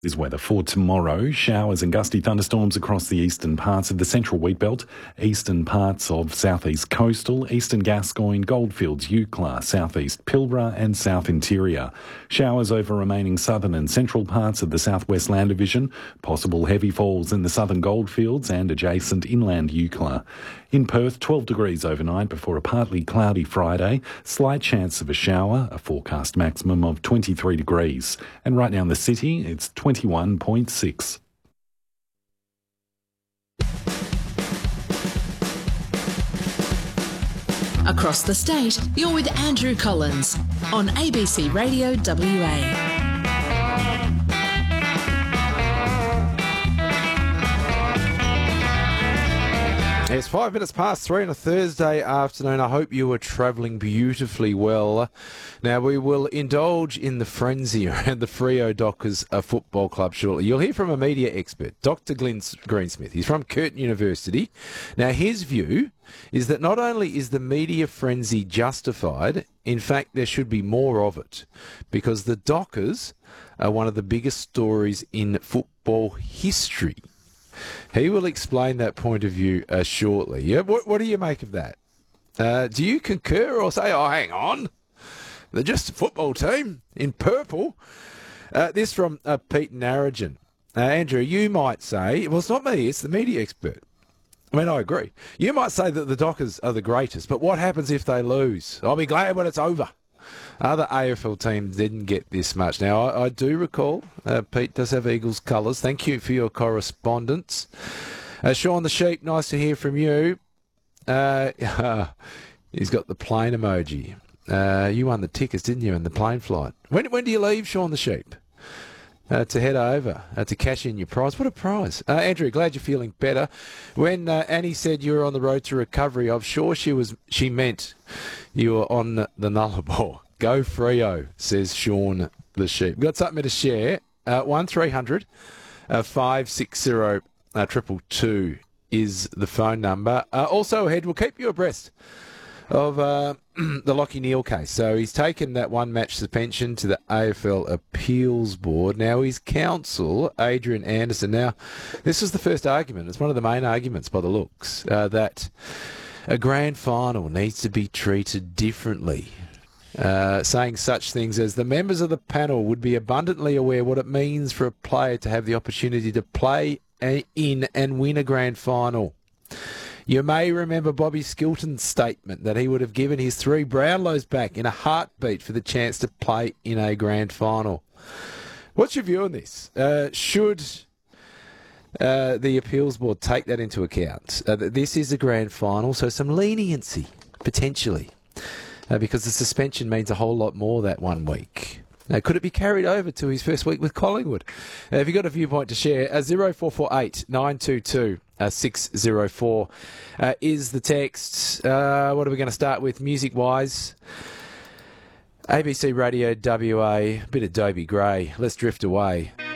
Is weather for tomorrow. Showers and gusty thunderstorms across the eastern parts of the central wheatbelt, eastern parts of southeast coastal, eastern Gascoyne, Goldfields, Eucla, southeast Pilbara and south interior. Showers over remaining southern and central parts of the southwest land division. Possible heavy falls in the southern Goldfields and adjacent inland Eucla. In Perth, 12 degrees overnight before a partly cloudy Friday. Slight chance of a shower, a forecast maximum of 23 degrees. And right now in the city, it's 21.6. Across the state, you're with Andrew Collins on ABC Radio WA. It's 5 minutes past 3 on a Thursday afternoon. I hope you are travelling beautifully well. Now, we will indulge in the frenzy around the Freo Dockers Football Club shortly. You'll hear from a media expert, Dr. Glenn Greensmith. He's from Curtin University. Now, his view is that not only is the media frenzy justified, in fact, there should be more of it, because the Dockers are one of the biggest stories in football history. He will explain that point of view shortly. Yeah, what do you make of that? Do you concur or say, oh, hang on, they're just a football team in purple? This from Pete Narragin. Andrew, you might say, well, it's not me, it's the media expert. I mean, I agree. You might say that the Dockers are the greatest, but what happens if they lose? I'll be glad when it's over. Other AFL teams didn't get this much. Now, I do recall Pete does have Eagles colours. Thank you for your correspondence. Sean the Sheep, nice to hear from you. He's got the plane emoji. You won the tickets, didn't you, in the plane flight? When do you leave, Sean the Sheep? To head over to cash in your prize. What a prize. Andrew, glad you're feeling better. When Annie said you were on the road to recovery, I'm sure she meant you were on the Nullarbor. Go Freo, says Sean the Sheep. Got something to share. 1300 560 222 is the phone number. Also ahead, we'll keep you abreast of the Lachie Neale case. So he's taken that one-match suspension to the AFL Appeals Board. Now his counsel, Adrian Anderson, now this is the first argument, it's one of the main arguments by the looks, that a grand final needs to be treated differently. Saying such things as the members of the panel would be abundantly aware what it means for a player to have the opportunity to play in and win a grand final. You may remember Bobby Skilton's statement that he would have given his 3 Brownlows back in a heartbeat for the chance to play in a grand final. What's your view on this? Should the Appeals Board take that into account? This is a grand final, so some leniency, potentially, because the suspension means a whole lot more that 1 week. Now, could it be carried over to his first week with Collingwood? If you've got a viewpoint to share, 0448 922 604 is the text. What are we going to start with music-wise? ABC Radio WA, bit of Dobie Gray. Let's drift away.